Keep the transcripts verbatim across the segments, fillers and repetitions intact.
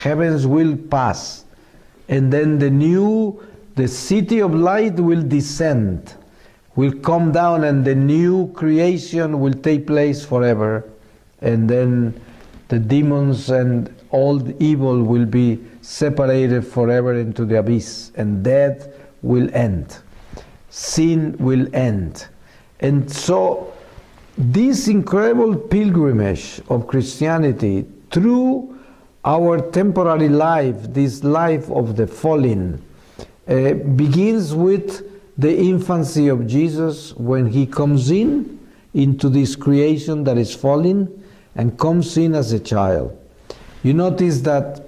heavens will pass, and then the new, the city of light will descend, will come down, and the new creation will take place forever, and then the demons and all the evil will be separated forever into the abyss, and death will end. Sin will end. And so this incredible pilgrimage of Christianity through our temporary life, this life of the fallen, uh, begins with the infancy of Jesus, when he comes in into this creation that is fallen and comes in as a child. You notice that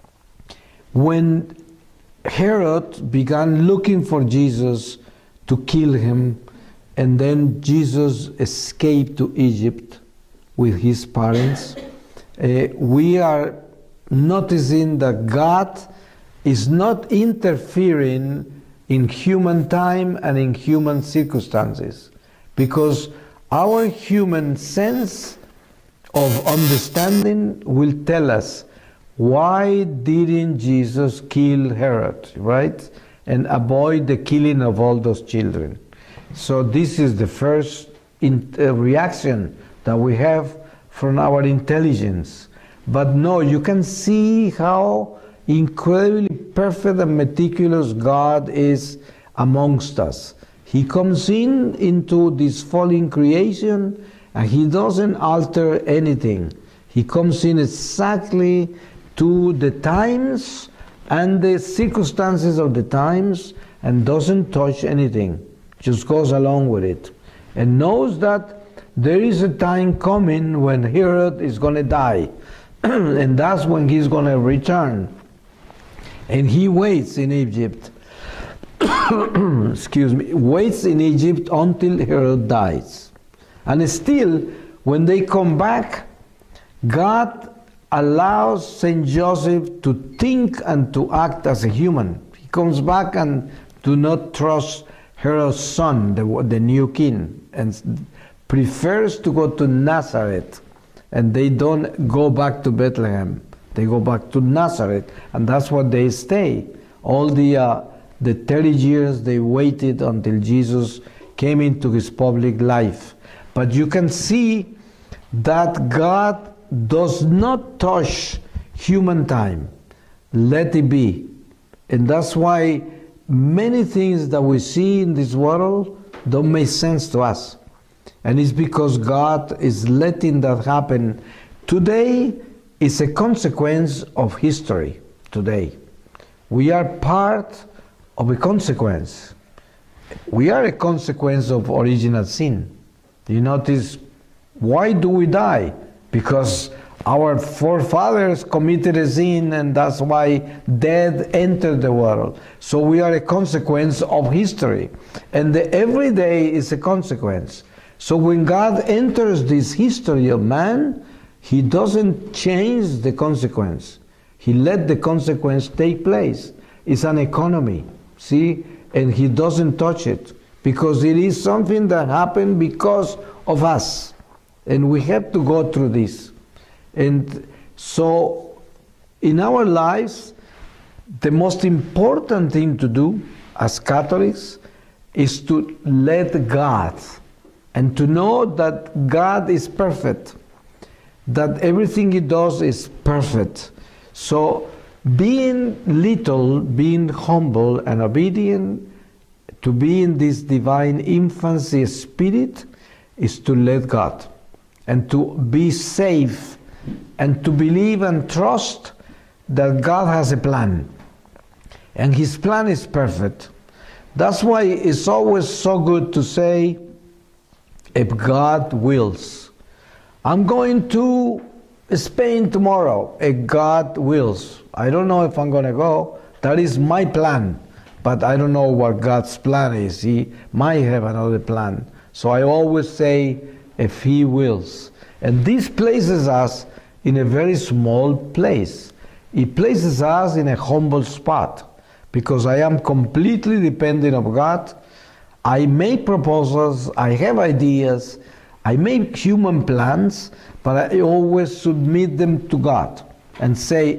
when Herod began looking for Jesus to kill him, and then Jesus escaped to Egypt with his parents, uh, we are noticing that God is not interfering in human time and in human circumstances, because our human sense of understanding will tell us, why didn't Jesus kill Herod, right? And avoid the killing of all those children. So this is the first in, uh, reaction that we have from our intelligence. But no, you can see how incredibly perfect and meticulous God is amongst us. He comes in into this fallen creation, and he doesn't alter anything. He comes in exactly to the times and the circumstances of the times, and doesn't touch anything, just goes along with it, and knows that there is a time coming when Herod is going to die, and that's when he's going to return. And he waits in Egypt, excuse me, waits in Egypt until Herod dies. And still, when they come back, God allows Saint Joseph to think and to act as a human. He comes back and do not trust Herod's son, the, the new king, and prefers to go to Nazareth. And they don't go back to Bethlehem. They go back to Nazareth, and that's where they stay. All the, uh, the thirty years they waited until Jesus came into his public life. But you can see that God does not touch human time. Let it be. And that's why many things that we see in this world don't make sense to us. And it's because God is letting that happen. Today is a consequence of history. Today we are part of a consequence. We are a consequence of original sin. You notice, why do we die? Because our forefathers committed a sin, and that's why death entered the world. So we are a consequence of history, and the every day is a consequence. So when God enters this history of man, he doesn't change the consequence. He let the consequence take place. It's an economy, see? And he doesn't touch it, because it is something that happened because of us. And we have to go through this. And so in our lives, the most important thing to do as Catholics is to let God, and to know that God is perfect, that everything he does is perfect. So being little, being humble and obedient, to be in this divine infancy spirit, is to let God, and to be safe, and to believe and trust that God has a plan, and his plan is perfect. That's why it's always so good to say, if God wills. I'm going to Spain tomorrow, if God wills. I don't know if I'm going to go. That is my plan, but I don't know what God's plan is. He might have another plan. So I always say, if he wills. And this places us in a very small place. It places us in a humble spot, because I am completely dependent on God. I make proposals, I have ideas, I make human plans, but I always submit them to God and say,